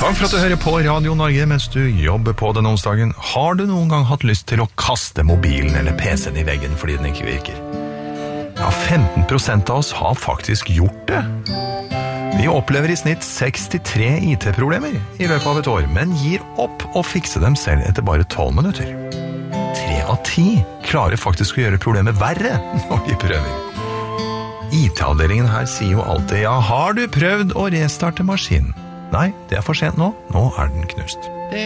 Takk for at du hører på Radio Norge mens du jobber på den onsdagen. Har du noen gang hatt lyst til å kaste mobilen eller PC-en i veggen fordi den ikke virker? Ja, 15% av oss har faktisk gjort det. Vi opplever i snitt 63 IT-problemer i løpet av et år, men gir opp å fikse dem selv etter bare 12 minutter. 3 av 10 klarer faktisk å gjøre problemet verre når de prøver. IT-avdelingen her sier jo alltid, ja, har du prøvd å restarte maskinen? Nei, det er for sent nå. Nå er den knust.